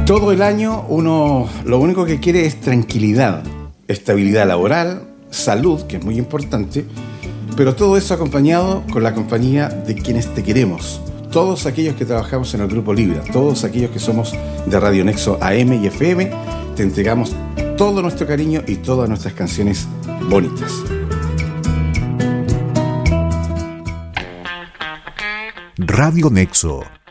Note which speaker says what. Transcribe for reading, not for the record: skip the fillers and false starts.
Speaker 1: Todo el año uno lo único que quiere es tranquilidad, estabilidad laboral, salud, que es muy importante, pero todo eso acompañado con la compañía de quienes te queremos. Todos aquellos que trabajamos en el Grupo Libra, todos aquellos que somos de Radio Nexo AM y FM, te entregamos todo nuestro cariño y todas nuestras canciones bonitas.
Speaker 2: Radio Nexo.